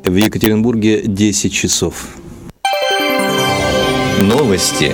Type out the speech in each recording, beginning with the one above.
В Екатеринбурге 10 часов. Новости.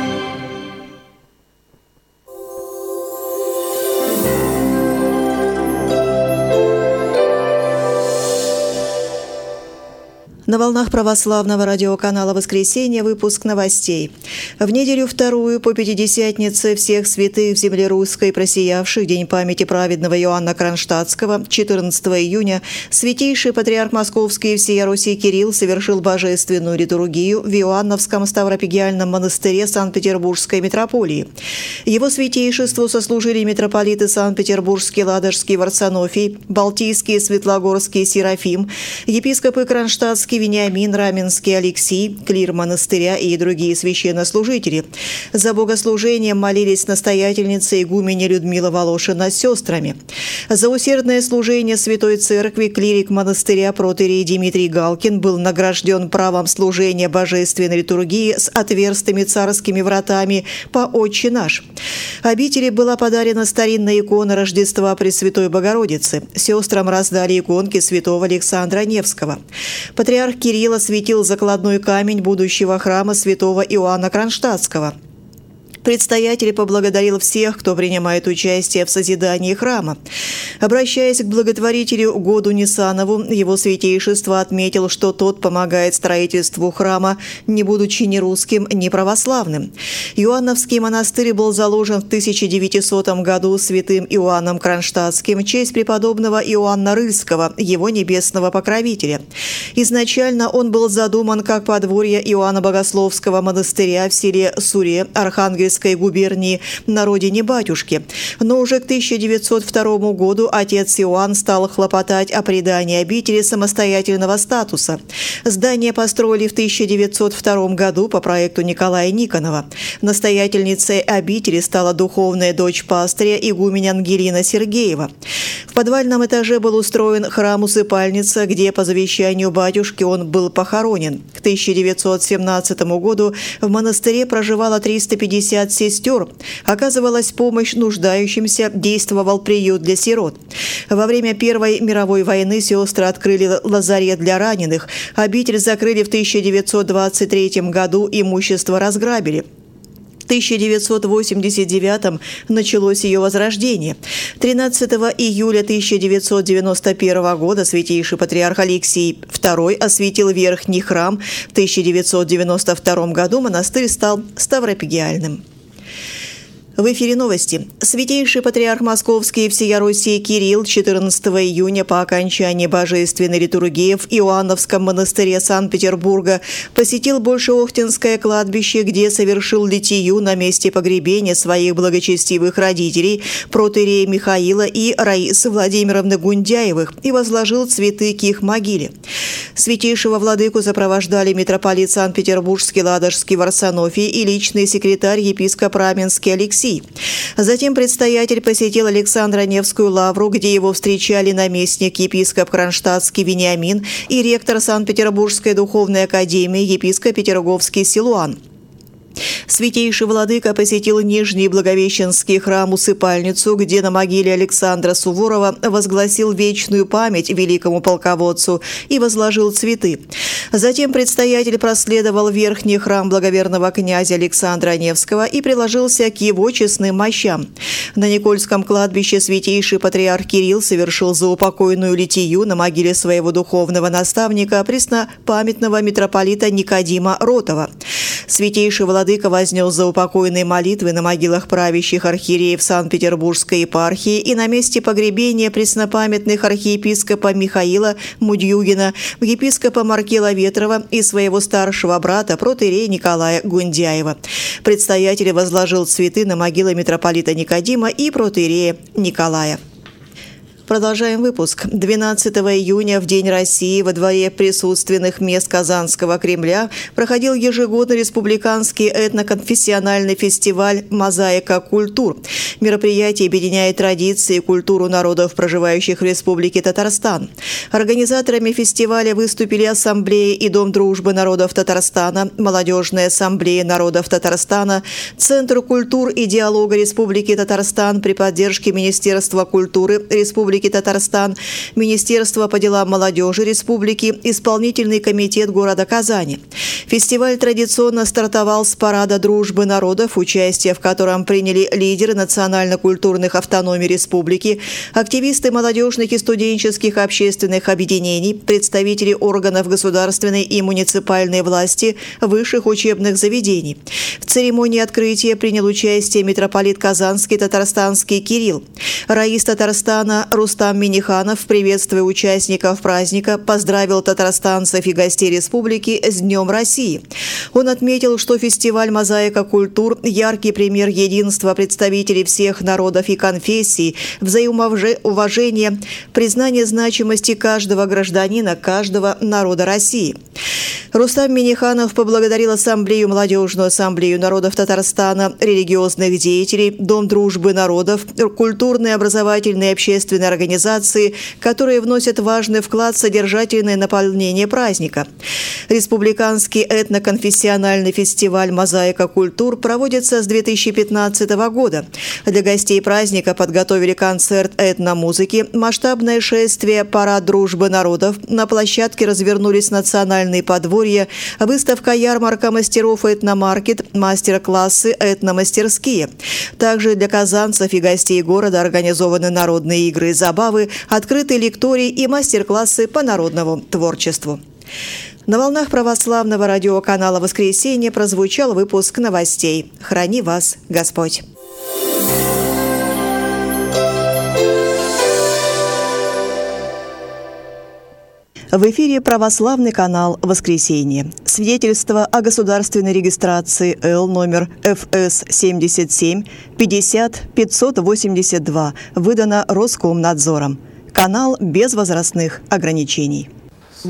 На волнах православного радиоканала «Воскресенье» выпуск новостей. В неделю вторую по Пятидесятнице всех святых в земле русской, просиявших День памяти праведного Иоанна Кронштадтского, 14 июня, святейший патриарх Московский и всея Руси Кирилл совершил божественную литургию в Иоанновском Ставропигиальном монастыре Санкт-Петербургской митрополии. Его святейшеству сослужили митрополиты Санкт-Петербургский, Ладожский Варсонофий, Балтийский Светлогорский Серафим, епископы Кронштадтский Вениамин, Раменский Алексий, клир монастыря и другие священнослужители. За богослужением молились настоятельница игуменя Людмила Волошина с сестрами. За усердное служение Святой Церкви клирик монастыря протоиерей Дмитрий Галкин был награжден правом служения божественной литургии с отверстыми царскими вратами по «Отче наш». Обители была подарена старинная икона Рождества Пресвятой Богородицы. Сестрам раздали иконки святого Александра Невского. Патриарх Кирилл осветил закладной камень будущего храма святого Иоанна Кронштадтского. Предстоятель поблагодарил всех, кто принимает участие в созидании храма. Обращаясь к благотворителю Году Нисанову, его святейшество отметил, что тот помогает строительству храма, не будучи ни русским, ни православным. Иоанновский монастырь был заложен в 1900 году святым Иоанном Кронштадтским в честь преподобного Иоанна Рыльского, его небесного покровителя. Изначально он был задуман как подворье Иоанна Богословского монастыря в селе Суре Архангельской губернии на родине батюшки. Но уже к 1902 году отец Иоанн стал хлопотать о придании обители самостоятельного статуса. Здание построили в 1902 году по проекту Николая Никонова. Настоятельницей обители стала духовная дочь пастыря игуменя Ангелина Сергеева. В подвальном этаже был устроен храм-усыпальница, где по завещанию батюшки он был похоронен. К 1917 году в монастыре проживало 350 сестер, оказывалась помощь нуждающимся, действовал приют для сирот. Во время Первой мировой войны сестры открыли лазарет для раненых, обитель закрыли в 1923 году, имущество разграбили. В 1989 началось ее возрождение. 13 июля 1991 года святейший патриарх Алексий II осветил верхний храм. В 1992 году монастырь стал Ставропигиальным. В эфире новости. Святейший патриарх Московский и всея Руси Кирилл 14 июня по окончании божественной литургии в Иоанновском монастыре Санкт-Петербурга посетил Большеохтинское кладбище, где совершил литию на месте погребения своих благочестивых родителей, протоиерея Михаила и Раисы Владимировны Гундяевых, и возложил цветы к их могиле. Святейшего владыку сопровождали митрополит Санкт-Петербургский, Ладожский Варсонофий и личный секретарь епископ Раменский Алексей. Затем предстоятель посетил Александро-Невскую лавру, где его встречали наместник епископ Кронштадтский Вениамин и ректор Санкт-Петербургской духовной академии епископ Петерговский Силуан. Святейший владыка посетил Нижний Благовещенский храм-усыпальницу, где на могиле Александра Суворова возгласил вечную память великому полководцу и возложил цветы. Затем предстоятель проследовал в верхний храм благоверного князя Александра Невского и приложился к его честным мощам. На Никольском кладбище святейший патриарх Кирилл совершил заупокойную литию на могиле своего духовного наставника, преснопамятного митрополита Никодима Ротова. Святейший владыка вознес заупокойные молитвы на могилах правящих архиереев Санкт-Петербургской епархии и на месте погребения преснопамятных архиепископа Михаила Мудьюгина, епископа Маркела Ветрова и своего старшего брата протоиерея Николая Гундяева. Предстоятель возложил цветы на могилы митрополита Никодима и протоиерея Николая. Продолжаем выпуск. 12 июня, в День России, во дворе присутственных мест Казанского Кремля проходил ежегодный республиканский этноконфессиональный фестиваль «Мозаика культур». Мероприятие объединяет традиции и культуру народов, проживающих в Республике Татарстан. Организаторами фестиваля выступили Ассамблея и Дом дружбы народов Татарстана, Молодежная ассамблея народов Татарстана, Центр культур и диалога Республики Татарстан при поддержке Министерства культуры Республики Республики Татарстан, Министерство по делам молодежи Республики, Исполнительный комитет города Казани. Фестиваль традиционно стартовал с парада дружбы народов, участие в котором приняли лидеры национально-культурных автономий республики, активисты молодежных и студенческих общественных объединений, представители органов государственной и муниципальной власти, высших учебных заведений. В церемонии открытия принял участие митрополит Казанский татарстанский Кирилл. Раис Татарстана Рустам Миниханов, приветствуя участников праздника, поздравил татарстанцев и гостей республики с Днем России. Он отметил, что фестиваль «Мозаика культур» – яркий пример единства представителей всех народов и конфессий, взаимоуважения, признания значимости каждого гражданина, каждого народа России. Рустам Миниханов поблагодарил Ассамблею, Молодежную ассамблею народов Татарстана, религиозных деятелей, Дом дружбы народов, культурные, образовательные и общественные организации, которые вносят важный вклад в содержательное наполнение праздника. Республиканский этноконфессиональный фестиваль «Мозаика культур» проводится с 2015 года. Для гостей праздника подготовили концерт этномузыки, масштабное шествие «Парад дружбы народов», на площадке развернулись национальные подворья, выставка-ярмарка мастеров этномаркет, мастер-классы, этномастерские. Также для казанцев и гостей города организованы народные игры и забавы, открытые лектории и мастер-классы по народному творчеству. На волнах православного радиоканала «Воскресенье» прозвучал выпуск новостей. Храни вас Господь! В эфире православный канал «Воскресенье». Свидетельство о государственной регистрации Л номер ФС 77 50 582 выдано Роскомнадзором. Канал без возрастных ограничений.